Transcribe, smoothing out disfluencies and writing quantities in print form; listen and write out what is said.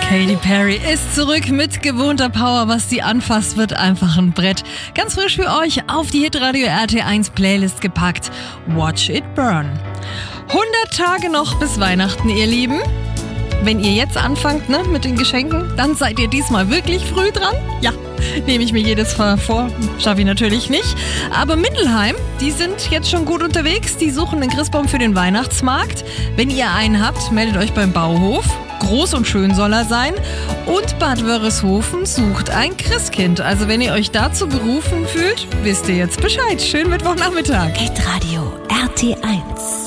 Katy Perry ist zurück mit gewohnter Power. Was sie anfasst, wird einfach ein Brett. Ganz frisch für euch auf die Hitradio RT1 Playlist gepackt. Watch It Burn. 100 Tage noch bis Weihnachten, ihr Lieben. Wenn ihr jetzt anfangt mit den Geschenken, dann seid ihr diesmal wirklich früh dran. Ja, nehme ich mir jedes Mal vor. Schaffe ich natürlich nicht. Aber Mindelheim, die sind jetzt schon gut unterwegs. Die suchen einen Christbaum für den Weihnachtsmarkt. Wenn ihr einen habt, meldet euch beim Bauhof. Groß und schön soll er sein. Und Bad Wörishofen sucht ein Christkind. Also wenn ihr euch dazu berufen fühlt, wisst ihr jetzt Bescheid. Schönen Mittwochnachmittag. Hitradio RT1.